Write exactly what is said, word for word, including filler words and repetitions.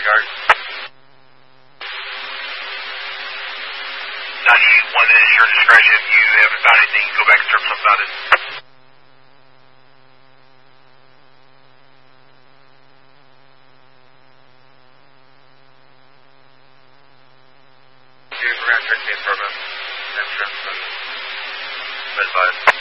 disregard. ninety-one is your discretion. If you haven't found anything, go back and turn something about it. We're going to check the apartment entrance and advise.